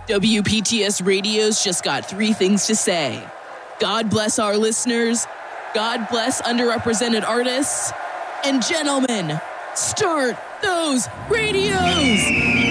WPTS Radio's just got three things to say. God bless our listeners, God bless underrepresented artists, and gentlemen, start those radios!